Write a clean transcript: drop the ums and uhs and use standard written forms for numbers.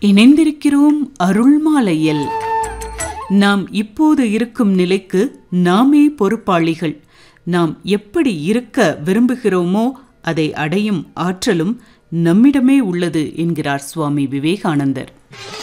இணைந்திருக்கிறோம் அருள்மாலையில். நாம் இப்போது இருக்கும் நிலைக்கு நாமே பொறுப்பாளிகள். நாம் எப்படி இருக்க விரும்புகிறோமோ அதை அடையும் ஆற்றலும் நம்மிடமே உள்ளது என்கிறார் சுவாமி விவேகானந்தர்.